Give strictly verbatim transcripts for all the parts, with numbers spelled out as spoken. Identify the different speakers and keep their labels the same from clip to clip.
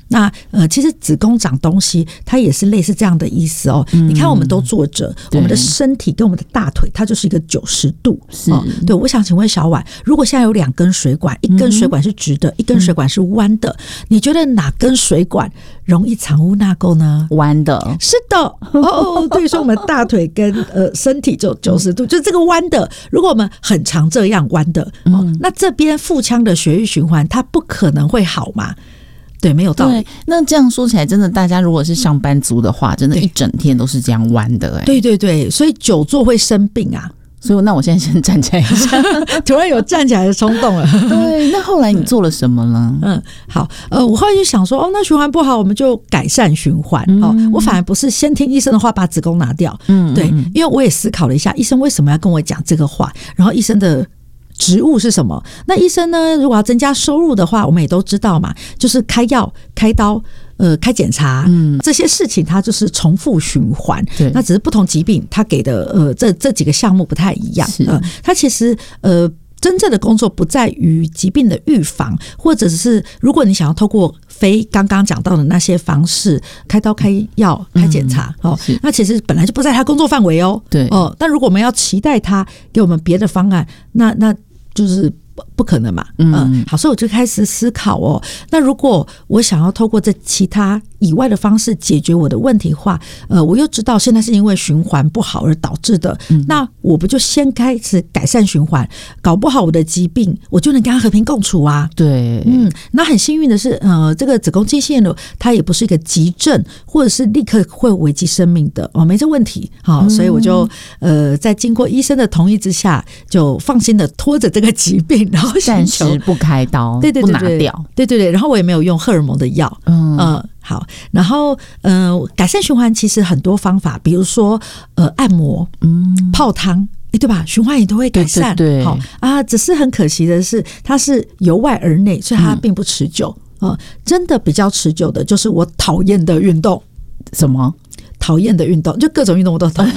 Speaker 1: 那呃，其实子宫长东西，它也是类似这样的意思哦。嗯、你看，我们都坐着，我们的身体跟我们的大腿，它就是一个九十度。是、哦，对。我想请问小婉，如果现在有两根水管，一根水管是直的，嗯、一根水管是弯的，你觉得哪根水管容易藏污纳垢呢？
Speaker 2: 弯的。
Speaker 1: 是的。哦，对，所以我们大腿跟呃身体就九十度，就是这个弯的。如果我们很常这样弯的，哦，嗯、那这边腹腔的血液循环，它不可能会好嘛？对，没有道理。
Speaker 2: 对，那这样说起来，真的，大家如果是上班族的话，真的，一整天都是这样弯的、欸。
Speaker 1: 对对对，所以久坐会生病啊。
Speaker 2: 所以，那我现在先站起来一下，
Speaker 1: 突然有站起来的冲动了。
Speaker 2: 对，那后来你做了什么呢？
Speaker 1: 嗯，好，呃，我后来就想说，哦，那循环不好，我们就改善循环。嗯、哦，我反而不是先听医生的话，把子宫拿掉。嗯，对，因为我也思考了一下，医生为什么要跟我讲这个话，然后医生的职务是什么？那医生呢？如果要增加收入的话，我们也都知道嘛，就是开药、开刀、呃、开检查，嗯，这些事情它就是重复循环。对，那只是不同疾病它给的呃这这几个项目不太一样。呃，它其实呃。真正的工作不在于疾病的预防，或者是如果你想要透过非刚刚讲到的那些方式，开刀、开药、开检查，嗯、哦，那其实本来就不在他工作范围哦。对，哦，但如果我们要期待他给我们别的方案，那那就是不可能嘛。嗯、呃，好，所以我就开始思考哦，那如果我想要透过这其他以外的方式解决我的问题的话，呃，我又知道现在是因为循环不好而导致的，嗯、那我不就先开始改善循环，搞不好我的疾病我就能跟它和平共处啊。
Speaker 2: 对，
Speaker 1: 嗯，那很幸运的是，呃，这个子宫肌腺瘤它也不是一个急症，或者是立刻会危及生命的哦，没这问题。好、哦，所以我就呃，在经过医生的同意之下，就放心的拖着这个疾病，然后
Speaker 2: 暂时不开刀，对对对对，不拿掉，
Speaker 1: 对对对，然后我也没有用荷尔蒙的药，嗯。呃好，然后呃，改善循环其实很多方法，比如说呃，按摩、嗯，泡汤，欸、对吧？循环也都会改善。对对对，好啊，只是很可惜的是，它是由外而内，所以它并不持久。嗯、呃，真的比较持久的就是我讨厌的运动。
Speaker 2: 什么？
Speaker 1: 讨厌的运动，就各种运动我都讨厌。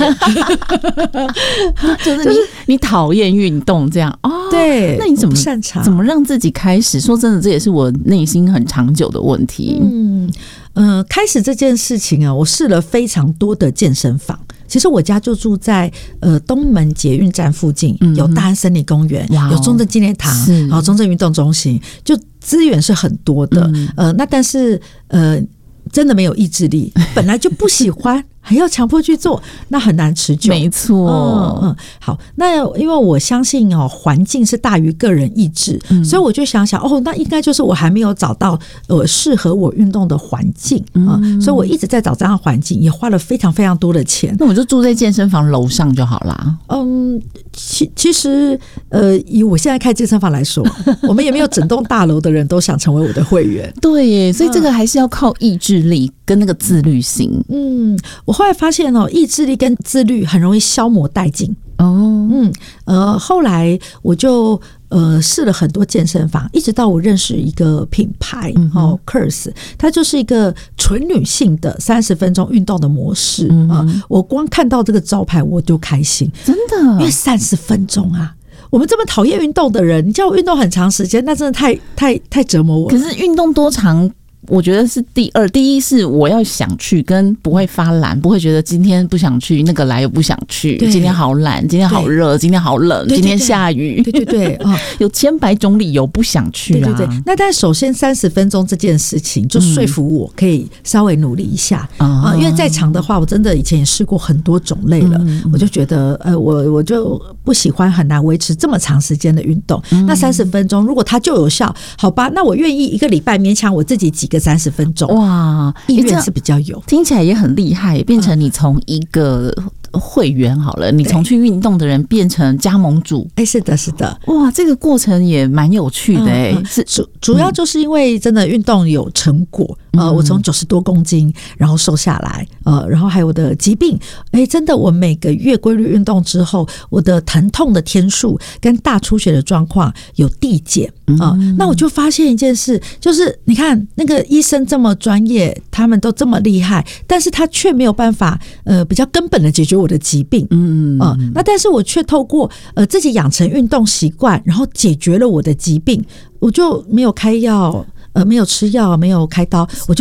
Speaker 2: 就是你你讨厌运动这样哦？
Speaker 1: 对，
Speaker 2: 那你怎么
Speaker 1: 不擅长？
Speaker 2: 怎么让自己开始？说真的，这也是我内心很长久的问题。
Speaker 1: 嗯呃，开始这件事情啊，我试了非常多的健身房。其实我家就住在呃东门捷运站附近，嗯、有大安森林公园，有中正纪念堂，然后中正运动中心，就资源是很多的。嗯、呃，那但是呃。真的没有意志力，本来就不喜欢，还要强迫去做，那很难持久。
Speaker 2: 没错，
Speaker 1: 嗯嗯，好，那因为我相信哦，环境是大于个人意志，嗯、所以我就想想，哦，那应该就是我还没有找到呃适合我运动的环境啊、嗯，所以我一直在找这样的环境，也花了非常非常多的钱。
Speaker 2: 那我就住在健身房楼上就好啦。
Speaker 1: 嗯，其其实呃，以我现在开健身房来说，我们也没有整栋大楼的人都想成为我的会员。
Speaker 2: 对耶，所以这个还是要靠意志力跟那个自律性。
Speaker 1: 嗯，我后来发现哦，意志力跟自律很容易消磨殆尽。哦，嗯，呃，后来我就呃试了很多健身房，一直到我认识一个品牌、嗯、哦 ，Curse， 它就是一个纯女性的三十分钟运动的模式啊、嗯呃。我光看到这个招牌我就开心，
Speaker 2: 真的，
Speaker 1: 因为三十分钟啊。我们这么讨厌运动的人，你叫我运动很长时间，那真的太太太折磨我了。
Speaker 2: 可是运动多长？我觉得是第二，第一是我要想去，跟不会发懒，不会觉得今天不想去，那个来又不想去，今天好懒，今天好热，今天好冷，今天下雨，
Speaker 1: 对对对，哦、
Speaker 2: 有千百种理由不想去啊。
Speaker 1: 对对对，那但首先三十分钟这件事情就说服我可以稍微努力一下啊、嗯呃，因为再长的话，我真的以前也试过很多种类了，嗯、我就觉得呃，我我就不喜欢很难维持这么长时间的运动。嗯、那三十分钟如果它就有效，好吧，那我愿意一个礼拜勉强我自己几个三十分钟，哇，意愿是比较有，
Speaker 2: 听起来也很厉害，变成你从一个会员好了，你从去运动的人变成加盟主，
Speaker 1: 哎，是的，是的，
Speaker 2: 哇，这个过程也蛮有趣的哎、嗯，
Speaker 1: 是主主要就是因为真的运动有成果，嗯、呃，我从九十多公斤然后瘦下来，呃，然后还有我的疾病，哎，真的我每个月规律运动之后，我的疼痛的天数跟大出血的状况有递减啊、呃嗯，那我就发现一件事，就是你看那个医生这么专业，他们都这么厉害，但是他却没有办法呃比较根本的解决我的疾病，嗯啊、呃，那但是我却透过呃自己养成运动习惯，然后解决了我的疾病，我就没有开药，呃没有吃药，没有开刀，我就